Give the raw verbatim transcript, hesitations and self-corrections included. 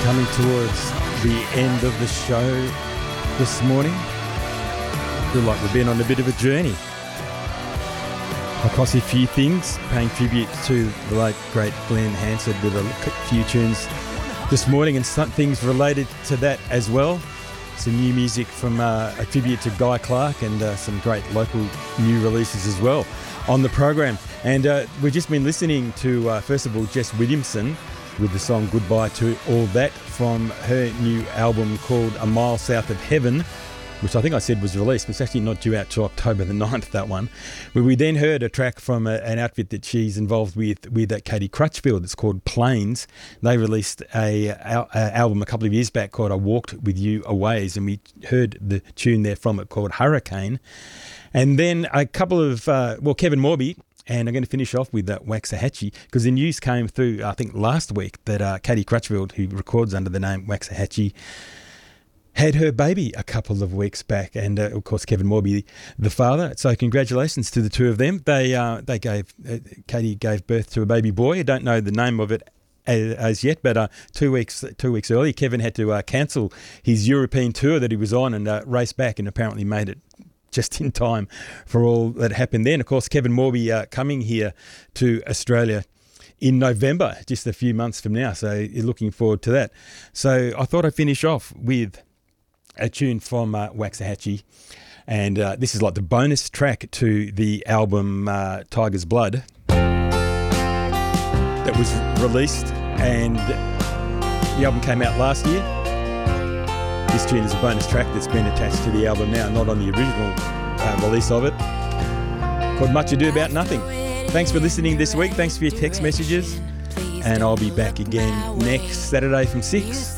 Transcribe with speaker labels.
Speaker 1: Coming towards the end of the show this morning. I feel like we've been on a bit of a journey across a few things, paying tribute to the late great Glenn Hansard with a few tunes this morning and some things related to that as well. Some new music from uh, a tribute to Guy Clark and uh, some great local new releases as well on the program. And uh, we've just been listening to, uh, first of all, Jess Williamson with the song Goodbye to All That from her new album called A Mile South of Heaven, which I think I said was released, but it's actually not due out till October the ninth, that one. Where we then heard a track from a, an outfit that she's involved with, with uh, Katie Crutchfield. It's called Plains. They released a, a, a album a couple of years back called I Walked With You A Ways, and we heard the tune there from it called Hurricane. And then a couple of, uh, well, Kevin Morby, and I'm going to finish off with uh, Waxahachie, because the news came through, I think, last week that uh, Katie Crutchfield, who records under the name Waxahachie, had her baby a couple of weeks back, and uh, of course Kevin Morby, the father. So congratulations to the two of them. They uh, they gave uh, Katie gave birth to a baby boy. I don't know the name of it as, as yet, but uh, two weeks two weeks earlier, Kevin had to uh, cancel his European tour that he was on and uh, race back, and apparently made it just in time for all that happened then. Of course, Kevin Morby uh, coming here to Australia in November, just a few months from now. So you're looking forward to that. So I thought I'd finish off with a tune from uh, Waxahachie. And uh, this is like the bonus track to the album uh, Tiger's Blood that was released. And the album came out last year. This tune is a bonus track that's been attached to the album now, not on the original uh, release of it, called Much Ado About Nothing. Thanks for listening this week. Thanks for your text messages. And I'll be back again next Saturday from six.